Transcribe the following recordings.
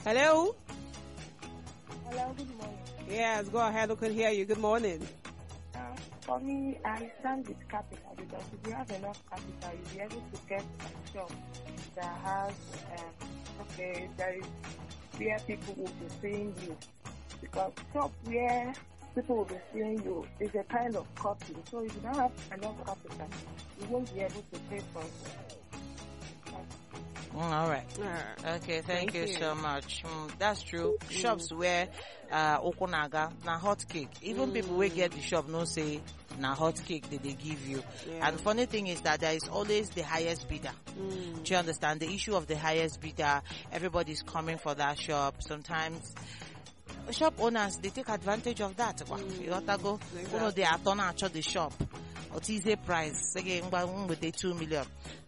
Hello? Hello, good morning. Yes, go ahead. We can hear you. Good morning. For me, I stand with capital because if you have enough capital, you'll be able to get a job that has, there is where people will be seeing you. Because shop where people will be seeing you is a kind of copy. So if you don't have enough capital, you won't be able to pay for it. All right. Okay, thank you so much. That's true. Shops where Okunaga na hot cake. Even people who get the shop no say na hot cake that they give you. Yeah. And funny thing is that there is always the highest bidder. Do you understand the issue of the highest bidder? Everybody's coming for that shop. Sometimes shop owners, they take advantage of that. You got to go. You know, they are turning out the shop. Or tease price. Again, with the 2 million.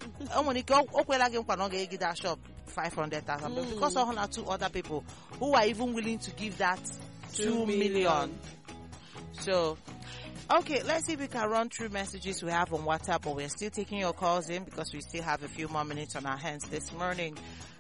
That shop 500,000 because of 2 other people who are even willing to give that 2 million. So, okay, let's see if we can run through messages we have on WhatsApp, but we're still taking your calls in because we still have a few more minutes on our hands this morning.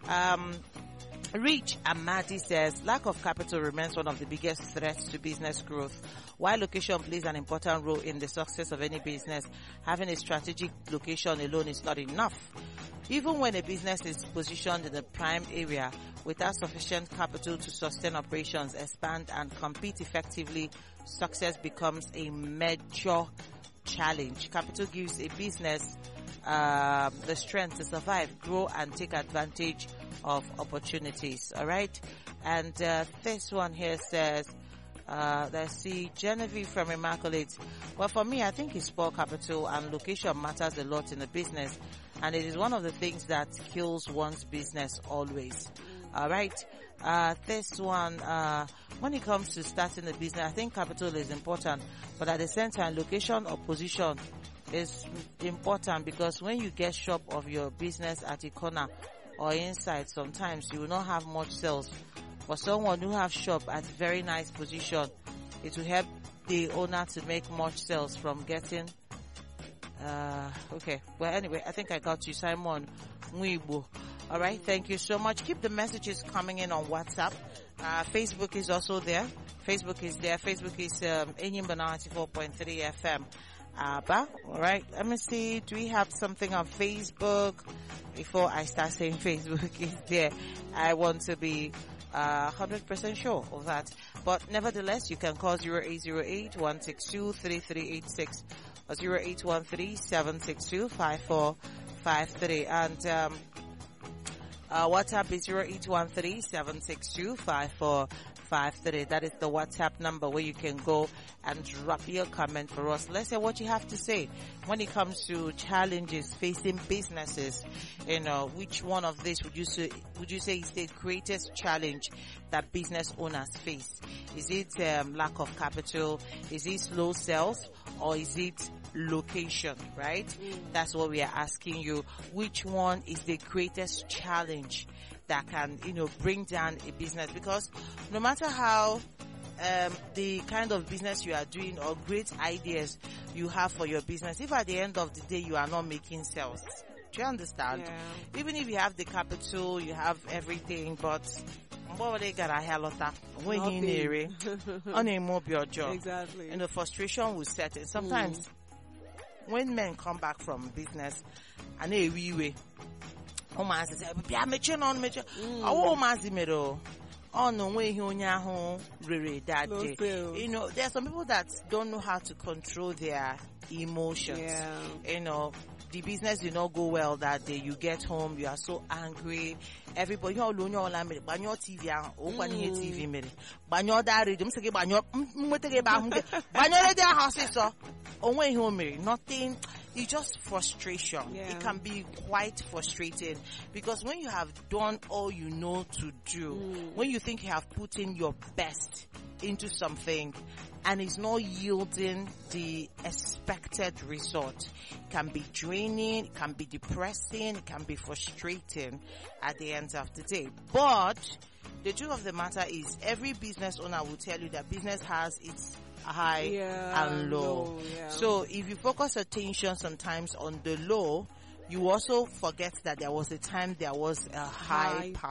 Rich Amadi says, lack of capital remains one of the biggest threats to business growth. While location plays an important role in the success of any business, having a strategic location alone is not enough. Even when a business is positioned in a prime area without sufficient capital to sustain operations, expand, and compete effectively, success becomes a major challenge. Capital gives a business the strength to survive, grow, and take advantage of opportunities. All right. And this one here says, let's see, Genevieve from Immaculate. Well, for me, I think it's poor capital and location matters a lot in a business, and it is one of the things that kills one's business always. All right. This one, when it comes to starting a business, I think capital is important, but at the same time, location or position is important, because when you get shop of your business at a corner or inside, sometimes you will not have much sales. For someone who have shop at very nice position, it will help the owner to make much sales from getting okay. Well, anyway, I think I got you, Simon Mwibu. All right, thank you so much. Keep the messages coming in on WhatsApp. Facebook is also there. Facebook is there. Facebook is Enyimba 94.3 FM. All right, let me see. Do we have something on Facebook? Before I start saying Facebook is there, I want to be 100% sure of that. But nevertheless, you can call 0808-162-3386 or 0813-762-5453. And WhatsApp is 0813-762-5453. That is the WhatsApp number where you can go and drop your comment for us. Let's hear what you have to say when it comes to challenges facing businesses. You know, which one of this would you say is the greatest challenge that business owners face? Is it lack of capital? Is it slow sales? Or is it location, right? That's what we are asking you. Which one is the greatest challenge that can, bring down a business? Because no matter how the kind of business you are doing or great ideas you have for your business, if at the end of the day you are not making sales, do you understand? Yeah. Even if you have the capital, you have everything, but what they got a hell of that when you near it, on a mobile job. Exactly. And the frustration will set in. Sometimes when men come back from business and they way, oh my, say, "Bia meche no meche." Oh my, zimero. Oh no, when you really that day. There are some people that don't know how to control their emotions. Yeah. The business did not go well that day. You get home, you are so angry. Everybody, banyo TV, TV, banyo diary, nothing. It's just frustration. Yeah. It can be quite frustrating because when you have done all you know to do, when you think you have put in your best into something and it's not yielding the expected result, it can be draining, it can be depressing, it can be frustrating at the end of the day. But the truth of the matter is every business owner will tell you that business has its high and low. So if you focus attention sometimes on the low, you also forget that there was a time there was a high